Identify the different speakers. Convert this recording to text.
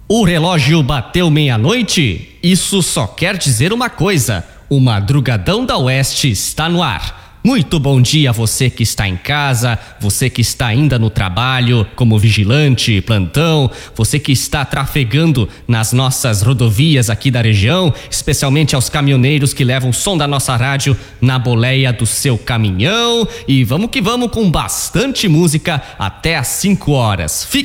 Speaker 1: O relógio bateu meia-noite? Isso só quer dizer uma coisa: o Madrugadão da Oeste está no ar. Muito bom dia a você que está em casa, você que está ainda no trabalho como vigilante, plantão, você que está trafegando nas nossas rodovias aqui da região, especialmente aos caminhoneiros que levam o som da nossa rádio na boleia do seu caminhão. E vamos que vamos com bastante música até às 5 horas. Fique